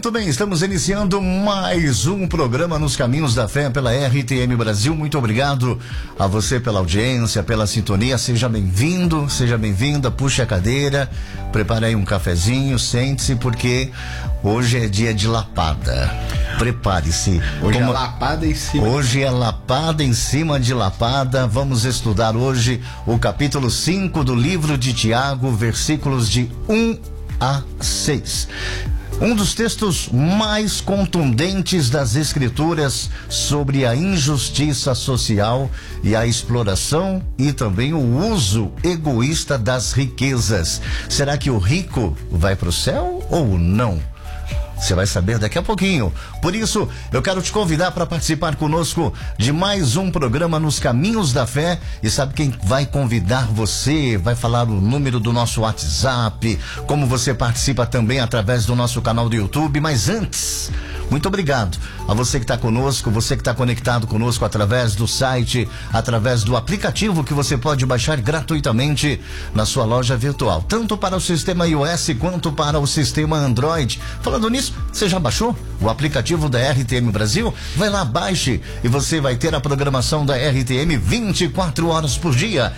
Muito bem, estamos iniciando mais um programa Nos Caminhos da Fé pela RTM Brasil. Muito obrigado a você pela audiência, pela sintonia. Seja bem-vindo, seja bem-vinda. Puxe a cadeira, prepare aí um cafezinho, sente-se, porque hoje é dia de lapada. Prepare-se. Hoje é lapada em cima. Hoje é lapada em cima de lapada. Vamos estudar hoje o capítulo 5 do livro de Tiago, versículos de 1 a 6. Um dos textos mais contundentes das Escrituras sobre a injustiça social e a exploração e também o uso egoísta das riquezas. Será que o rico vai para o céu ou não? Você vai saber daqui a pouquinho. Por isso, eu quero te convidar para participar conosco de mais um programa Nos Caminhos da Fé. E sabe quem vai convidar você? Vai falar o número do nosso WhatsApp, como você participa também através do nosso canal do YouTube. Mas antes, muito obrigado a você que está conosco, você que está conectado conosco através do site, através do aplicativo que você pode baixar gratuitamente na sua loja virtual, tanto para o sistema iOS quanto para o sistema Android. Falando nisso, você já baixou o aplicativo da RTM Brasil? Vai lá, baixe e você vai ter a programação da RTM 24 horas por dia,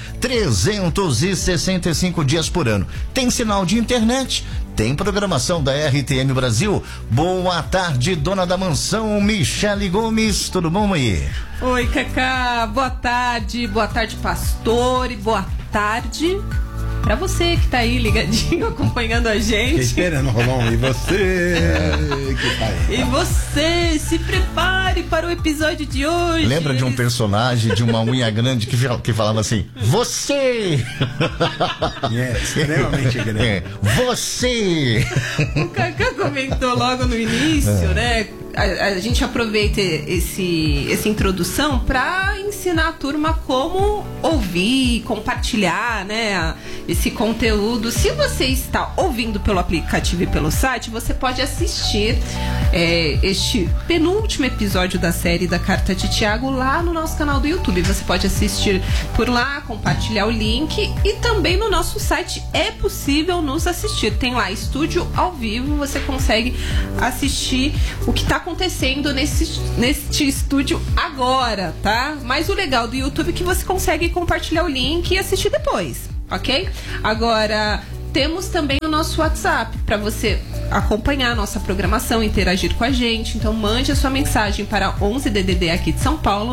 365 dias por ano. Tem sinal de internet, tem programação da RTM Brasil. Boa tarde, dona da mansão, Michele Gomes. Tudo bom aí? Oi, Cacá. Boa tarde, pastor, e boa tarde pra você que tá aí ligadinho, acompanhando a gente. Esperando, Rolão. E você que tá aí. E você, se prepare para o episódio de hoje. Lembra de um personagem de uma unha grande que falava assim, você! É, extremamente grande. Você! O Cacá comentou logo no início, né? A gente aproveita essa introdução para ensinar a turma como ouvir, compartilhar, né, esse conteúdo. Se você está ouvindo pelo aplicativo e pelo site, você pode assistir este penúltimo episódio da série da Carta de Tiago lá no nosso canal do YouTube. Você pode assistir por lá, compartilhar o link, e também no nosso site é possível nos assistir. Tem lá estúdio ao vivo, você consegue assistir o que está acontecendo neste estúdio agora, tá? Mas o legal do YouTube é que você consegue compartilhar o link e assistir depois, ok? Agora, temos também o nosso WhatsApp para você acompanhar a nossa programação, interagir com a gente. Então mande a sua mensagem para 11 DDD aqui de São Paulo,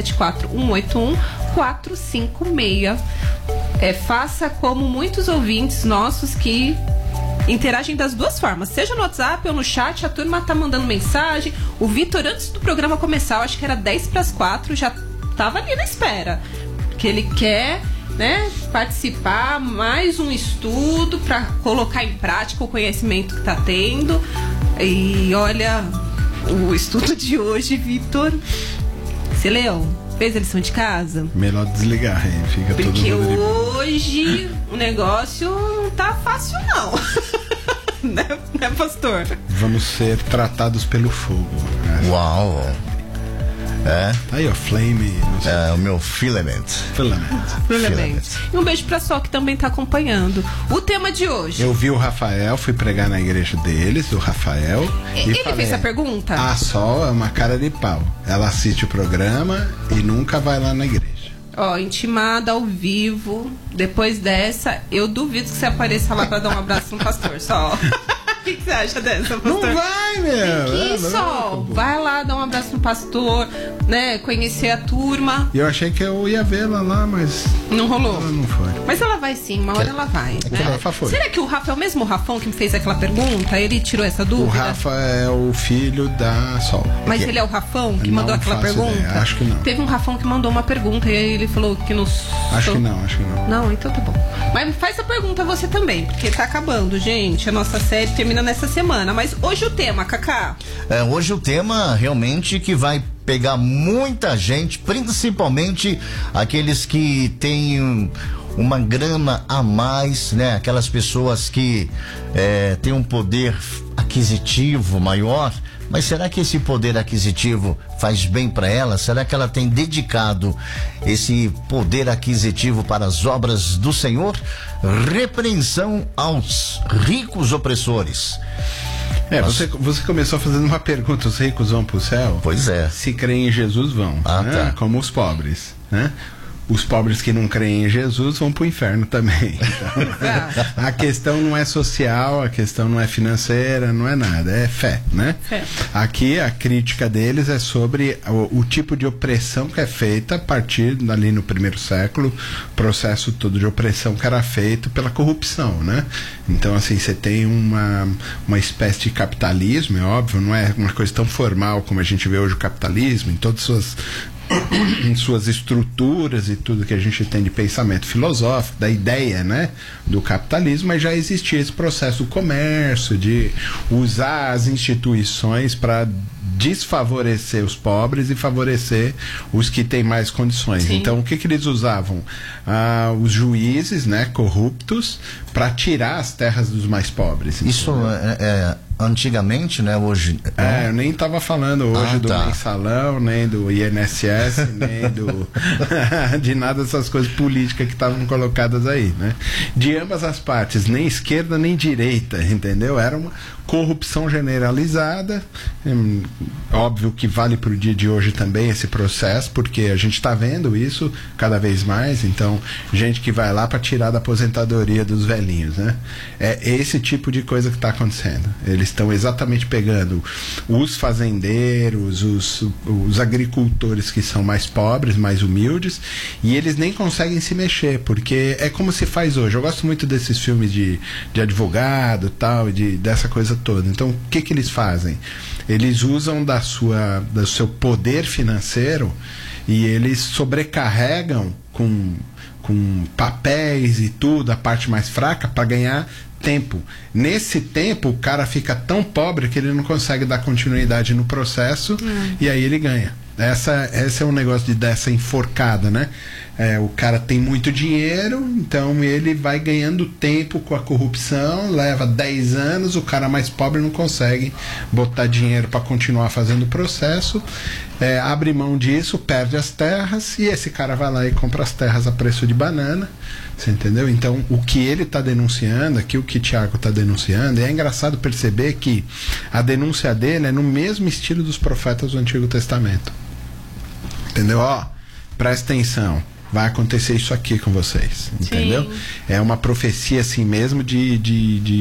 974-181-456. Faça como muitos ouvintes nossos que interagem das duas formas, seja no WhatsApp ou no chat. A turma tá mandando mensagem. O Vitor, antes do programa começar, eu acho que era 10:04, já tava ali na espera, porque ele quer, né, participar, mais um estudo para colocar em prática o conhecimento que tá tendo. E olha, o estudo de hoje, Vitor, você leu? Fez a lição de casa? Melhor desligar, hein? Fica todo mundo. Porque hoje o negócio não tá fácil, não. né, pastor? Vamos ser tratados pelo fogo. Né? Uau! Aí, ó, Flame. O meu filament. E um beijo pra Sol, que também tá acompanhando. O tema de hoje. Eu vi o Rafael, fui pregar na igreja deles, o Rafael. Ele falei, fez a pergunta? A Sol é uma cara de pau. Ela assiste o programa e nunca vai lá na igreja. Ó, intimada ao vivo. Depois dessa, eu duvido que você apareça lá pra dar um abraço no pastor, Sol. O que você acha dessa, pastor? Não vai, meu! Que Sol, vai lá dar um abraço no pastor, né? Conhecer a turma. E eu achei que eu ia vê-la lá, mas não rolou. Ela não foi. Mas ela vai sim, uma hora ela vai. Né? O Rafa foi. Será que o Rafa é o mesmo Rafão que me fez aquela pergunta? Ele tirou essa dúvida? O Rafa é o filho da Sol. Mas ele é o Rafão que mandou aquela pergunta? Ideia. Acho que não. Teve um Rafão que mandou uma pergunta e aí ele falou que não. Acho que não. Não, então tá bom. Mas faz a pergunta você também, porque tá acabando, gente. A nossa série termina nessa semana. Mas hoje o tema, Cacá? Hoje o tema realmente que vai pegar muita gente, principalmente aqueles que têm uma grana a mais, né? Aquelas pessoas que têm um poder aquisitivo maior. Mas será que esse poder aquisitivo faz bem para ela? Será que ela tem dedicado esse poder aquisitivo para as obras do Senhor? Repreensão aos ricos opressores. Você começou fazendo uma pergunta: os ricos vão pro céu? Pois é. Se creem em Jesus, vão. Né? Tá. Como os pobres, né? Os pobres que não creem em Jesus vão pro inferno também. Então, a questão não é social, a questão não é financeira, não é nada, é fé, né? Fé. Aqui a crítica deles é sobre o tipo de opressão que é feita a partir dali no primeiro século, processo todo de opressão que era feito pela corrupção, né? Então, assim, você tem uma espécie de capitalismo, é óbvio, não é uma coisa tão formal como a gente vê hoje o capitalismo, em todas em suas estruturas e tudo que a gente tem de pensamento filosófico, da ideia, né, do capitalismo, mas já existia esse processo do comércio, de usar as instituições para desfavorecer os pobres e favorecer os que têm mais condições. Sim. Então, o que eles usavam? Os juízes, né, corruptos, para tirar as terras dos mais pobres. Isso é antigamente, né? Hoje. Eu nem estava falando hoje do mensalão, nem do INSS, nem de nada dessas coisas políticas que estavam colocadas aí, né? De ambas as partes, nem esquerda nem direita, entendeu? Era uma corrupção generalizada. Óbvio que vale para o dia de hoje também esse processo, porque a gente está vendo isso cada vez mais. Então, gente que vai lá para tirar da aposentadoria dos velhinhos, né? É esse tipo de coisa que está acontecendo. Eles estão exatamente pegando os fazendeiros, os agricultores que são mais pobres, mais humildes, e eles nem conseguem se mexer, porque é como se faz hoje. Eu gosto muito desses filmes de advogado, tal, dessa coisa toda. Então, o que eles fazem? Eles usam do seu poder financeiro e eles sobrecarregam com papéis e tudo a parte mais fraca para ganhar tempo. Nesse tempo, o cara fica tão pobre que ele não consegue dar continuidade no processo e aí ele ganha. Esse é um negócio de dar essa enforcada, né? O cara tem muito dinheiro, então ele vai ganhando tempo com a corrupção, leva 10 anos, o cara mais pobre não consegue botar dinheiro para continuar fazendo o processo, abre mão disso, perde as terras, e esse cara vai lá e compra as terras a preço de banana. Você entendeu? Então, o que ele está denunciando, aqui o que Tiago está denunciando, é engraçado perceber que a denúncia dele é no mesmo estilo dos profetas do Antigo Testamento. Entendeu? Presta atenção, vai acontecer isso aqui com vocês. Entendeu? Sim. É uma profecia assim mesmo de